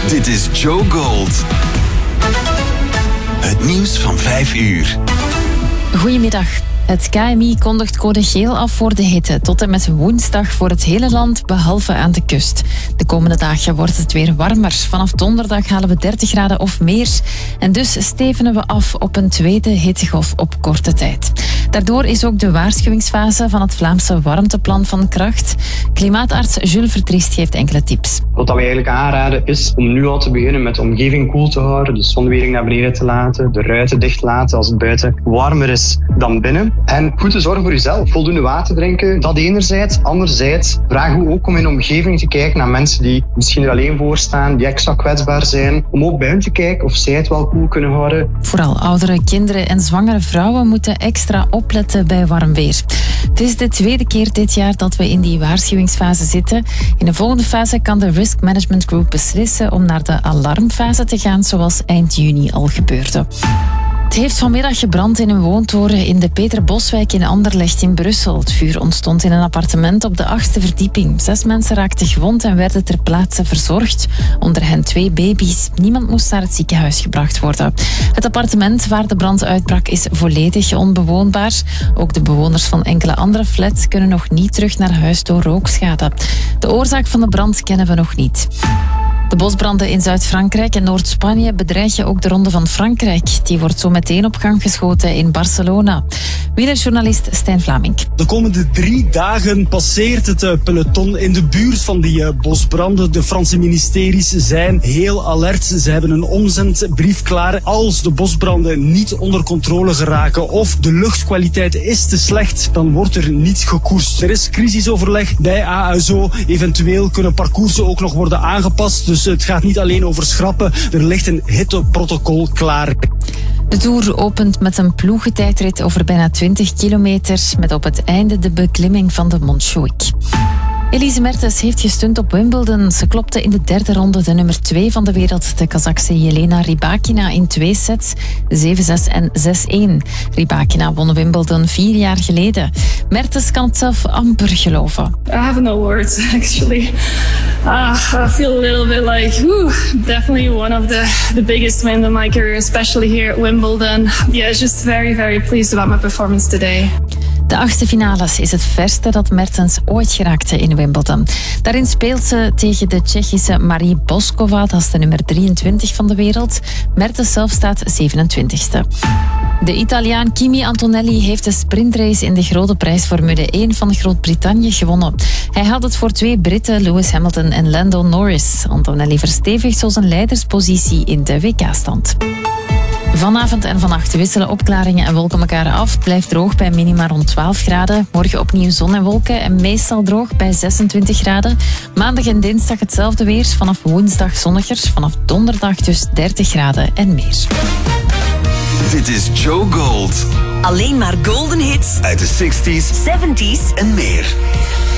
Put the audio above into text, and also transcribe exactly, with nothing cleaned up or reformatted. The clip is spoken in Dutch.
Dit is Joe Gold. Het nieuws van vijf uur. Goedemiddag. Het K M I kondigt code geel af voor de hitte tot en met woensdag voor het hele land, behalve aan de kust. De komende dagen wordt het weer warmer. Vanaf donderdag halen we dertig graden of meer. En dus stevenen we af op een tweede hittegolf op korte tijd. Daardoor is ook de waarschuwingsfase van het Vlaamse warmteplan van kracht. Klimaatarts Jules Vertriest geeft enkele tips. Wat we eigenlijk aanraden is om nu al te beginnen met de omgeving koel te houden, de zonwering naar beneden te laten, de ruiten dicht laten als het buiten warmer is dan binnen. En goed te zorgen voor jezelf. Voldoende water drinken, dat enerzijds. Anderzijds vragen we ook om in de omgeving te kijken naar mensen die misschien er alleen voor staan, die extra kwetsbaar zijn. Om ook bij hen te kijken of zij het wel koel kunnen houden. Vooral oudere kinderen en zwangere vrouwen moeten extra opletten bij warm weer. Het is de tweede keer dit jaar dat we in die waarschuwingsfase zitten. In de volgende fase kan de Risk Management Group beslissen om naar de alarmfase te gaan, zoals eind juni al gebeurde. Het heeft vanmiddag gebrand in een woontoren in de Peter Boswijk in Anderlecht in Brussel. Het vuur ontstond in een appartement op de achtste verdieping. Zes mensen raakten gewond en werden ter plaatse verzorgd. Onder hen twee baby's. Niemand moest naar het ziekenhuis gebracht worden. Het appartement waar de brand uitbrak is volledig onbewoonbaar. Ook de bewoners van enkele andere flats kunnen nog niet terug naar huis door rookschade. De oorzaak van de brand kennen we nog niet. De bosbranden in Zuid-Frankrijk en Noord-Spanje bedreigen ook de Ronde van Frankrijk. Die wordt zo meteen op gang geschoten in Barcelona. Wielerjournalist Stijn Vlamink. De komende drie dagen passeert het peloton in de buurt van die bosbranden. De Franse ministeries zijn heel alert. Ze hebben een omzendbrief klaar. Als de bosbranden niet onder controle geraken of de luchtkwaliteit is te slecht, dan wordt er niet gekoerst. Er is crisisoverleg bij A S O. Eventueel kunnen parcoursen ook nog worden aangepast. Dus het gaat niet alleen over schrappen. Er ligt een hitteprotocol klaar. De Tour opent met een ploegentijdrit over bijna twintig kilometer, met op het einde de beklimming van de Montjuïc. Elise Mertens heeft gestunt op Wimbledon. Ze klopte in de derde ronde de nummer twee van de wereld, de Kazachse Jelena Rybakina, in twee sets, zeven zes en zes een. Rybakina won Wimbledon vier jaar geleden. Mertens kan het zelf amper geloven. I have no words, actually. Uh, I feel a little bit like, whew, definitely one of the, the biggest wins of my career, especially here at Wimbledon. Yeah, just very, very pleased about my performance today. De achtste finales is het verste dat Mertens ooit geraakte in Wimbledon. Daarin speelt ze tegen de Tsjechische Marie Boskova, dat is de nummer drieëntwintig van de wereld. Mertens zelf staat zevenentwintigste. De Italiaan Kimi Antonelli heeft de sprintrace in de Grote Prijs Formule één van Groot-Brittannië gewonnen. Hij had het voor twee Britten, Lewis Hamilton en Lando Norris. Antonelli verstevigt zo zijn leiderspositie in de W K-stand. Vanavond en vannacht wisselen opklaringen en wolken elkaar af. Het blijft droog bij minima rond twaalf graden. Morgen opnieuw zon en wolken en meestal droog bij zesentwintig graden. Maandag en dinsdag hetzelfde weer. Vanaf woensdag zonniger. Vanaf donderdag dus dertig graden en meer. Dit is Joe Gold. Alleen maar golden hits Uit de zestig's, zeventig's en meer.